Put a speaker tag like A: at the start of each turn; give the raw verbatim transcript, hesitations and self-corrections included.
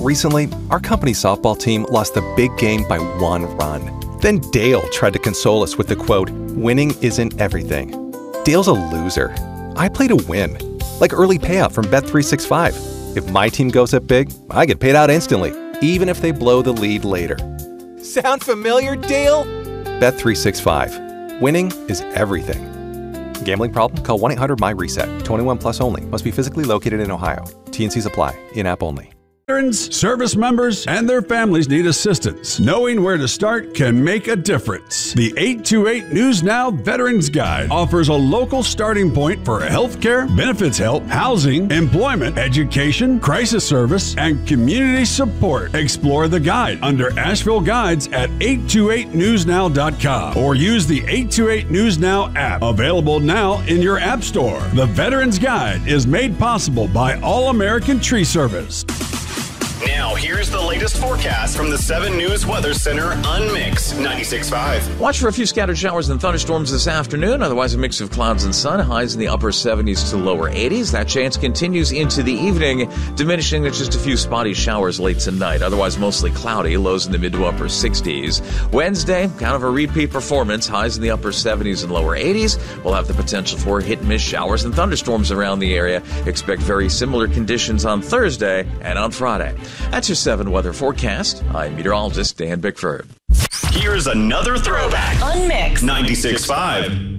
A: Recently, our company's softball team lost the big game by one run. Then Dale tried to console us with the quote, "Winning isn't everything." Dale's a loser. I play to win. Like early payout from Bet three sixty-five. If my team goes up big, I get paid out instantly, even if they blow the lead later. Sound familiar, Dale? Bet three sixty-five. Winning is everything. Gambling problem? Call one eight hundred M Y reset. twenty-one plus only. Must be physically located in Ohio. T and Cs apply. In-app only.
B: Veterans, service members, and their families need assistance. Knowing where to start can make a difference. The eight two eight News Now Veterans Guide offers a local starting point for healthcare, benefits help, housing, employment, education, crisis service, and community support. Explore the guide under Asheville Guides at eight two eight news now dot com or use the eight two eight News Now app, available now in your app store. The Veterans Guide is made possible by All American Tree Service.
C: Now, here's the latest forecast from the seven News Weather Center on Mix ninety-six point five.
D: Watch for a few scattered showers and thunderstorms this afternoon. Otherwise, a mix of clouds and sun. Highs in the upper seventies to lower eighties. That chance continues into the evening, diminishing to just a few spotty showers late tonight. Otherwise, mostly cloudy. Lows in the mid to upper sixties. Wednesday, kind of a repeat performance. Highs in the upper seventies and lower eighties. We'll have the potential for hit-and-miss showers and thunderstorms around the area. Expect very similar conditions on Thursday and on Friday. That's your seven weather forecast. I'm meteorologist Dan Bickford.
C: Here's another throwback
E: on Mix
C: ninety-six point five.